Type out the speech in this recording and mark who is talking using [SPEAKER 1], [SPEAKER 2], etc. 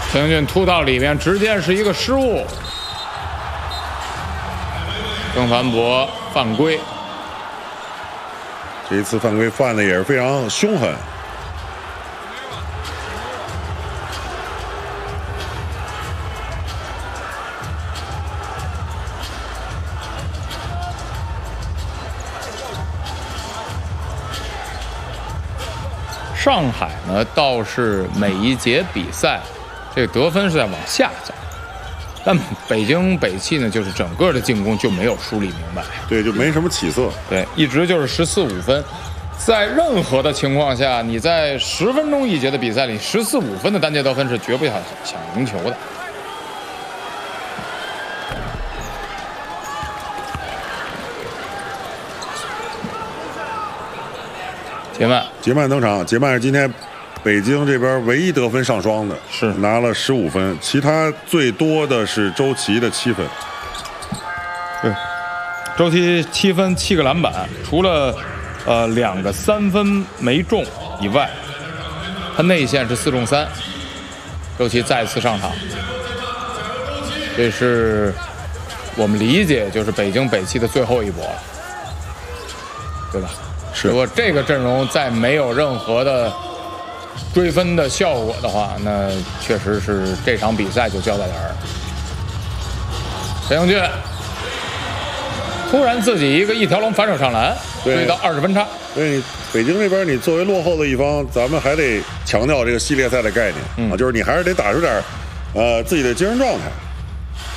[SPEAKER 1] 陈英俊突到里面，直接是一个失误。郑凡博犯规，
[SPEAKER 2] 这一次犯规犯的也是非常凶狠。
[SPEAKER 1] 上海呢倒是每一节比赛，这个得分是在往下走，但北京北汽呢，就是整个的进攻就没有梳理明白，
[SPEAKER 2] 对，就没什么起色，
[SPEAKER 1] 对，一直就是14-5分。在任何的情况下，你在10分钟一节的比赛里，14-5分的单节得分是绝不想赢球的。
[SPEAKER 2] 杰曼登场，杰曼是今天北京这边唯一得分上双的，
[SPEAKER 1] 是
[SPEAKER 2] 拿了15分，其他最多的是周琦的7分。
[SPEAKER 1] 对，周琦7分7个篮板，除了2个3分没中以外，他内线是4中3。周琦再次上场，这是我们理解就是北京北汽的最后一波了，对吧？如果这个阵容再没有任何的追分的效果的话，那确实是这场比赛就交代人儿。陈英俊突然自己一条龙反手上篮，追到20分差。
[SPEAKER 2] 所以北京这边，你作为落后的一方，咱们还得强调这个系列赛的概念啊，就是你还是得打出点自己的精神状态。